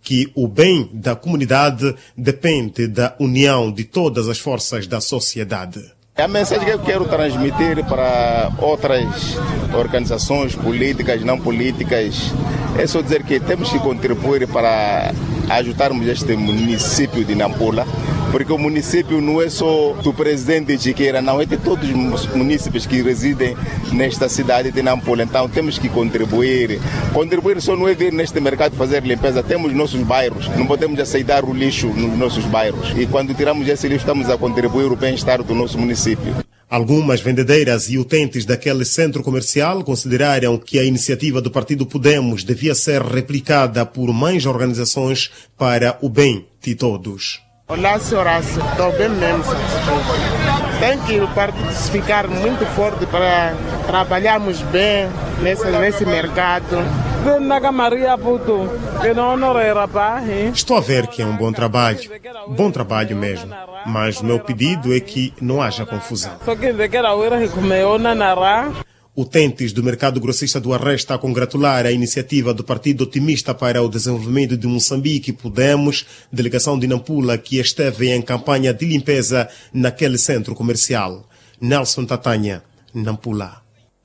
que o bem da comunidade depende da união de todas as forças da sociedade. A mensagem que eu quero transmitir para outras organizações políticas, não políticas, é só dizer que temos que contribuir para ajudarmos este município de Nampula, porque o município não é só do presidente de Chiqueira, não, é de todos os municípios que residem nesta cidade de Nampula. Então temos que contribuir. Contribuir só não é vir neste mercado fazer limpeza, temos nossos bairros, não podemos aceitar o lixo nos nossos bairros. E quando tiramos esse lixo, estamos a contribuir o bem-estar do nosso município. Algumas vendedeiras e utentes daquele centro comercial consideraram que a iniciativa do Partido Podemos devia ser replicada por mais organizações para o bem de todos. Olá, senhora, estou bem mesmo satisfeito. Tem que o partido ficar muito forte para trabalharmos bem nesse mercado. Estou a ver que é um bom trabalho mesmo, mas o meu pedido é que não haja confusão. Utentes do mercado grossista do Arré está a congratular a iniciativa do Partido Otimista para o Desenvolvimento de Moçambique, Podemos, delegação de Nampula, que esteve em campanha de limpeza naquele centro comercial. Nelson Tatanha, Nampula.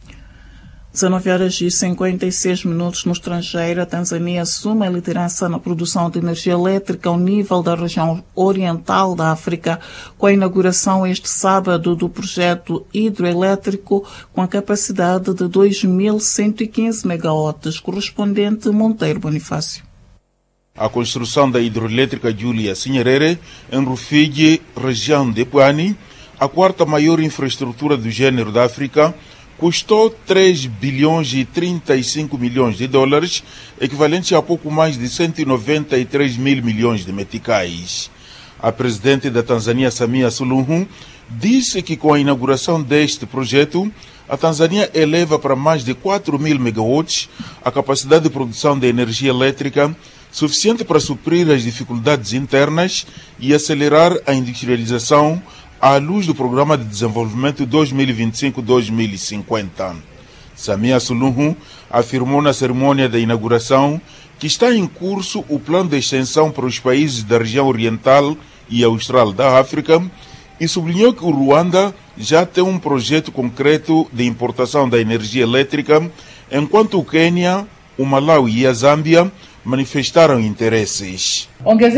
19h56 no estrangeiro. A Tanzânia assume a liderança na produção de energia elétrica ao nível da região oriental da África, com a inauguração este sábado do projeto hidroelétrico com a capacidade de 2.115 megawatts, correspondente Monteiro Bonifácio. A construção da hidroelétrica Julia Sinyerere, em Rufiji, região de Pwani, a quarta maior infraestrutura do gênero da África, custou 3 bilhões e 35 milhões de dólares, equivalente a pouco mais de 193 mil milhões de meticais. A presidente da Tanzânia, Samia Suluhu, disse que com a inauguração deste projeto, a Tanzânia eleva para mais de 4.000 megawatts a capacidade de produção de energia elétrica, suficiente para suprir as dificuldades internas e acelerar a industrialização à luz do Programa de Desenvolvimento 2025-2050. Samia Suluhu afirmou na cerimônia da inauguração que está em curso o plano de extensão para os países da região oriental e austral da África e sublinhou que o Ruanda já tem um projeto concreto de importação da energia elétrica, enquanto o Quênia, o Malawi e a Zâmbia manifestaram interesses.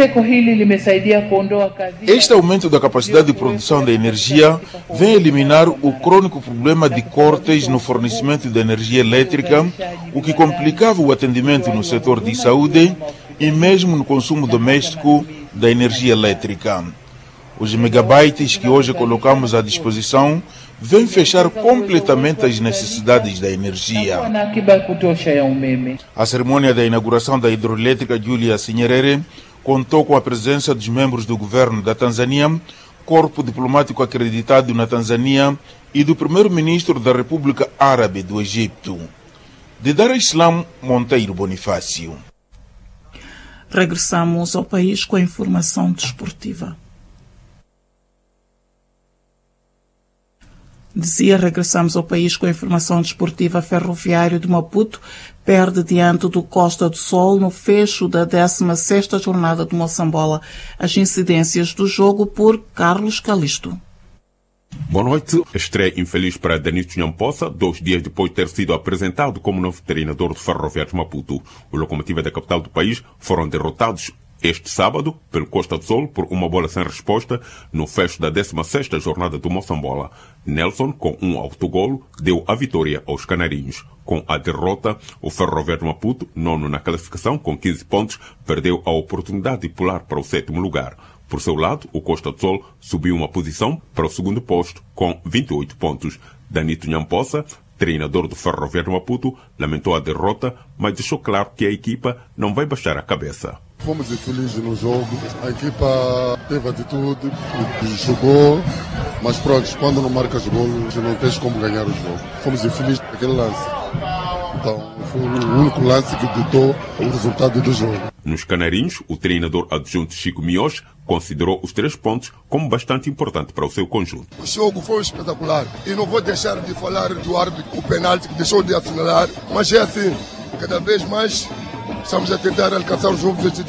Este aumento da capacidade de produção de energia vem eliminar o crônico problema de cortes no fornecimento de energia elétrica, o que complicava o atendimento no setor de saúde e mesmo no consumo doméstico da energia elétrica. Os megabytes que hoje colocamos à disposição vem fechar completamente as necessidades da energia. A cerimônia da inauguração da hidroelétrica Julia Sinyerere contou com a presença dos membros do governo da Tanzânia, corpo diplomático acreditado na Tanzânia e do primeiro-ministro da República Árabe do Egito. De Dar es Salaam, Monteiro Bonifácio. Regressamos ao país com a informação desportiva. Regressamos ao país com a informação desportiva. Ferroviário de Maputo perde diante do Costa do Sol no fecho da 16ª jornada de Moçambola. As incidências do jogo por Carlos Calisto. Boa noite. Estreia infeliz para Danilo Nhamposa, 2 dias depois de ter sido apresentado como novo treinador do Ferroviário de Maputo. Os Locomotiva da capital do país foram derrotados este sábado, pelo Costa do Sol, por uma bola sem resposta, no fecho da 16ª jornada do Moçambola. Nelson, com um autogolo, deu a vitória aos canarinhos. Com a derrota, o Ferroviário de Maputo, nono na classificação, com 15 pontos, perdeu a oportunidade de pular para o 7º lugar. Por seu lado, o Costa do Sol subiu uma posição para o 2º posto, com 28 pontos. Danilo Nhamposa, treinador do Ferroviário de Maputo, lamentou a derrota, mas deixou claro que a equipa não vai baixar a cabeça. Fomos infelizes no jogo, a equipa teve atitude, jogou, mas pronto, quando não marcas golos, não tens como ganhar o jogo. Fomos infelizes naquele lance. Então, foi o único lance que ditou o resultado do jogo. Nos canarinhos, o treinador adjunto Chico Mios considerou os 3 pontos como bastante importante para o seu conjunto. O jogo foi espetacular e não vou deixar de falar do árbitro, o penalti que deixou de assinalar, mas é assim, cada vez mais estamos a tentar alcançar os objetivos